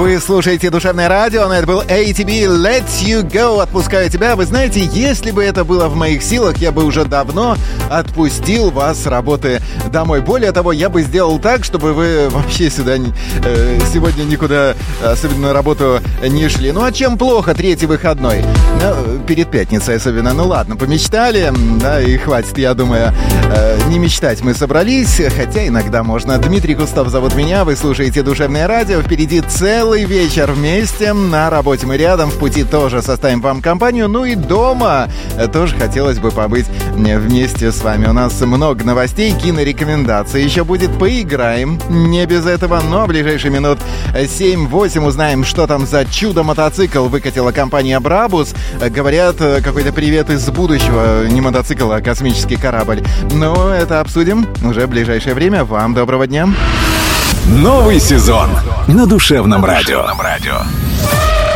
Вы слушаете «Душевное радио», но это был ATB «Let You Go», «Отпускаю тебя». Вы знаете, если бы это было в моих силах, я бы уже давно отпустил вас с работы домой. Более того, я бы сделал так, чтобы вы вообще сюда сегодня никуда, особенно на работу, не шли. Ну а чем плохо третий выходной? Перед пятницей особенно. Ну ладно, помечтали, да, и хватит, я думаю. Не мечтать мы собрались, хотя иногда можно. Дмитрий Кустов зовут меня, вы слушаете «Душевное радио». Впереди целый вечер вместе. На работе мы рядом, в пути тоже составим вам компанию. Ну и дома тоже хотелось бы побыть вместе с вами. У нас много новостей, кинорекомендаций. Еще будет «Поиграем». Не без этого, но в ближайшие минут 7-8 узнаем, что там за чудо-мотоцикл выкатила компания «Брабус». Говорят, какой-то привет из будущего. Не мотоцикл, а космический корабль. Но это обсудим уже в ближайшее время. Вам доброго дня. Новый сезон на Душевном радио.